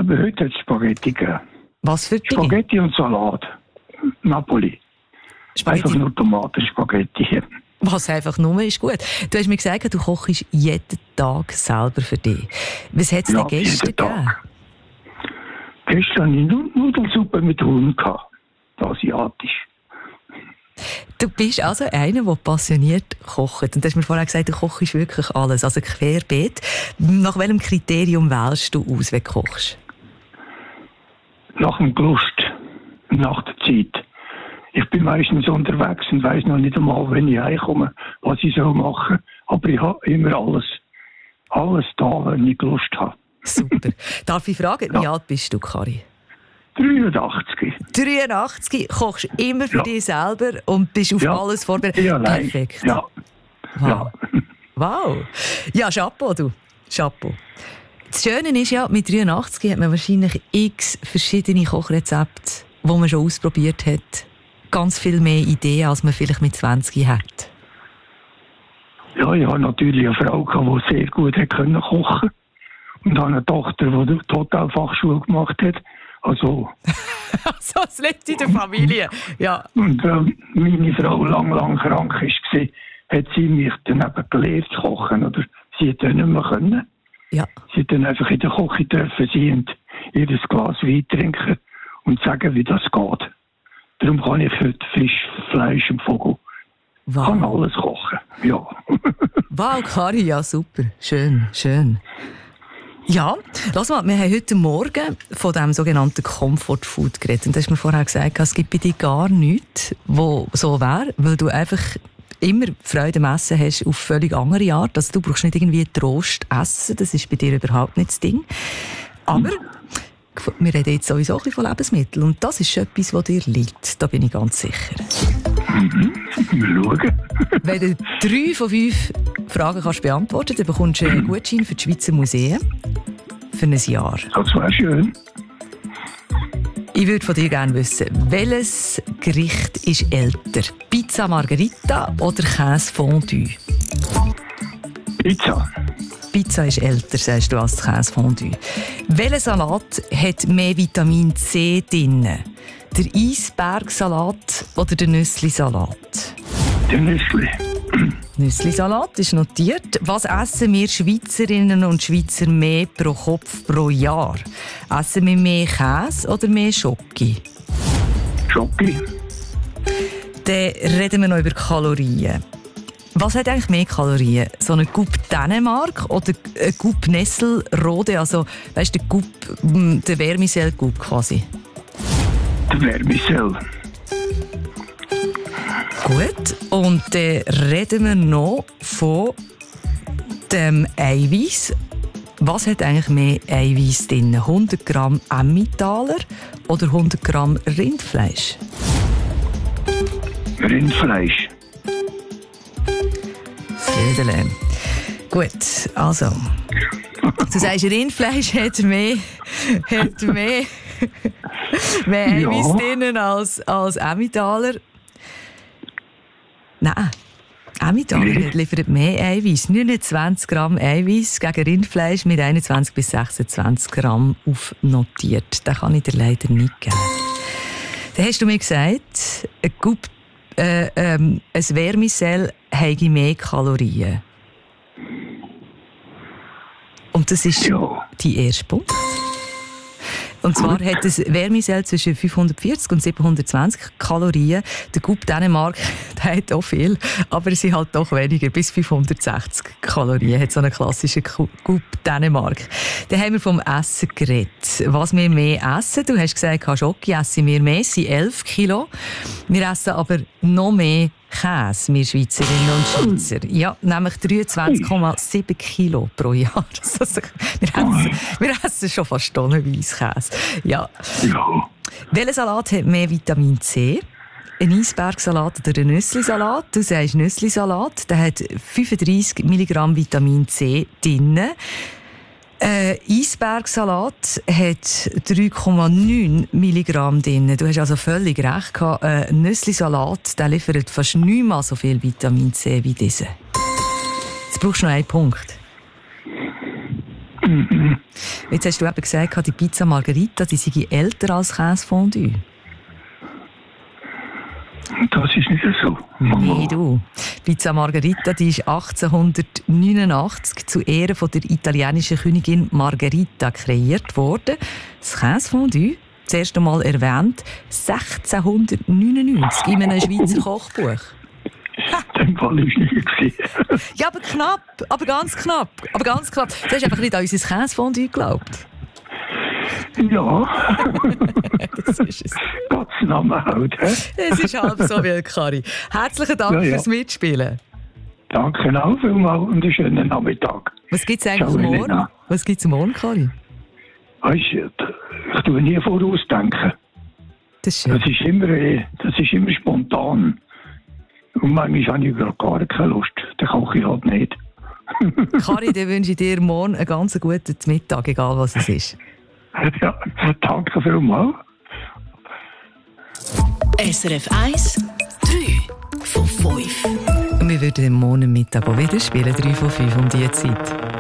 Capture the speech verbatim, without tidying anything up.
Aber heute hat es Spaghetti gegeben. Was für Dinge? Spaghetti und Salat. Napoli. Spaghetti. Einfach nur Tomatenspaghetti. Was einfach nur ist gut. Du hast mir gesagt, du kochst jeden Tag selber für dich. Was hat es Ja, denn gestern jeden Tag. gegeben? Gestern hatte ich Nu- Nudelsuppe mit Huhn gehabt. Asiatisch. Du bist also einer, der passioniert kocht. Und du hast mir vorher gesagt, du kochst wirklich alles, also querbeet. Nach welchem Kriterium wählst du aus, wenn du kochst? Nach dem Lust. Nach der Zeit. Ich bin meistens unterwegs und weiss noch nicht einmal, wenn ich heimkomme, was ich soll machen. Aber ich habe immer alles, alles da, wenn ich Lust habe. Super. Darf ich fragen, Ja. wie alt bist du, Kari? dreiundachtzig. dreiundachtzig, kochst immer für Ja. dich selber und bist auf Ja. alles vorbereitet. Ich allein. Perfekt. Ja. Wow. Ja. Wow. Ja, Chapeau, du. Chapeau. Das Schöne ist ja, mit dreiundachtzig hat man wahrscheinlich x verschiedene Kochrezepte, die man schon ausprobiert hat. Ganz viel mehr Ideen, als man vielleicht mit zwanzig hat. Ja, ich habe natürlich eine Frau gehabt, die sehr gut hat können kochen. Und habe eine Tochter, die die Totalfachschule gemacht hat. Also, So, das letzte in der Familie. Ja. und ähm, meine Frau lang, lang krank war, hat sie mich dann eben gelehrt zu kochen. Oder sie hat dann nicht mehr können. Ja. Sie hat dann einfach in der Küche dürfen sie und ihr Glas Wein trinken und sagen, wie das geht. Darum kann ich heute Fisch, Fleisch und Vogel. Ich kann Wow. alles kochen. Ja. Wow, Kari, ja super. Schön, schön. Ja, lass mal, wir haben heute Morgen von dem sogenannten Comfort Food geredet. Und du hast mir vorher gesagt, es gibt bei dir gar nichts, was so wäre, weil du einfach immer Freude am Essen hast auf völlig andere Art. Also du brauchst nicht irgendwie Trost essen, das ist bei dir überhaupt nicht das Ding. Aber wir reden jetzt sowieso ein bisschen von Lebensmitteln und das ist etwas, was dir liegt, da bin ich ganz sicher. Wir schauen. Wenn du drei von fünf Fragen kannst beantworten, dann bekommst du einen Gutschein für die Schweizer Museen für ein Jahr. Das wäre schön. Ich würde von dir gerne wissen, welches Gericht ist älter? Pizza Margherita oder Käse Fondue? Pizza. Pizza ist älter, sagst du, als das Käse Fondue. Welcher Salat hat mehr Vitamin C drin? Der Eisbergsalat oder der Nüsslisalat? Der Nüssli. Nüsslisalat ist notiert. Was essen wir Schweizerinnen und Schweizer mehr pro Kopf pro Jahr? Essen wir mehr Käse oder mehr Schoki? Schoki. Dann reden wir noch über Kalorien. Was hat eigentlich mehr Kalorien? So eine Coupe Dänemark oder eine Coupe Nessel Rode? Also, weißt du, der Coupe, der Vermicell Coupe quasi. Der Vermicell. Gut. Und dann reden wir noch von dem Eiweiß. Was hat eigentlich mehr Eiweiß drin? hundert Gramm Emmentaler oder hundert Gramm Rindfleisch? Rindfleisch. Södele. Gut, also. Du sagst, Rindfleisch hat mehr, hat mehr, mehr Eiweiß Ja. drin als, als Emmentaler. Nein, Emmentaler Nee. liefert mehr Eiweiß. neunundzwanzig Gramm Eiweiß gegen Rindfleisch mit einundzwanzig bis sechsundzwanzig Gramm aufnotiert. Den kann ich dir leider nicht geben. Dann hast du mir gesagt, ein, Coupe, äh, ähm, ein Vermicell habe mehr Kalorien. Und das ist Ja. dein erster Punkt. Und zwar hat das Vermicell zwischen fünfhundertvierzig und siebenhundertzwanzig Kalorien. Der Coupe Dänemark, der hat auch viel, aber es sind halt doch weniger, bis fünfhundertsechzig Kalorien hat so eine klassische Coupe Dänemark. Dann haben wir vom Essen geredet. Was wir mehr essen, du hast gesagt, Schoki essen wir mehr, es sind elf Kilo. Wir essen aber noch mehr Käse, wir Schweizerinnen und Schweizer. Ja, nämlich dreiundzwanzig Komma sieben Kilo pro Jahr. Also, wir, essen, wir essen schon fast tonnenweise Käse. Ja. Ja. Welcher Salat hat mehr Vitamin C? Ein Eisbergsalat oder ein Nüsslisalat? Du sagst Nüsslisalat, der hat fünfunddreissig Milligramm Vitamin C drin. Äh, Eisbergsalat hat drei Komma neun Milligramm drin. Du hast also völlig recht gehabt. Äh, Nüsslisalat, der liefert fast neunmal so viel Vitamin C wie diese. Jetzt brauchst du noch einen Punkt. Mhm. Jetzt hast du eben gesagt, die Pizza Margherita, die sei älter als Käsefondue. Das ist nicht so. Nee, du. Pizza Margherita, die ist achtzehnhundertneunundachtzig zu Ehren von der italienischen Königin Margherita kreiert worden. Das Käsefondue, das erste Mal erwähnt, sechzehnhundertneunundneunzig in einem Schweizer Kochbuch. Den Fall ist nicht gesehen. Ja, aber knapp, aber ganz knapp, aber ganz knapp. Du hast einfach nicht an unser Käsefondue geglaubt. Ja. Das ist es. Gottes Name halt. He? Es ist halb so wild, Kari. Herzlichen Dank Ja, ja. fürs Mitspielen. Danke auch vielmals und einen schönen Nachmittag. Was gibt es eigentlich Ciao, morgen? Elena. Was gibt es morgen, Kari? Weißt du, ich tue nie vorausdenken. Das ist schön. Das ist immer, äh, das ist immer spontan. Und manchmal habe ich gerade gar keine Lust. Dann koche ich halt nicht. Kari, dann wünsche ich dir morgen einen ganz guten Mittag, egal was es ist. Ja, danke vielmals. S R F eins, drei von fünf. Und wir würden morgen Mittag auch wieder spielen, drei von fünf um diese Zeit.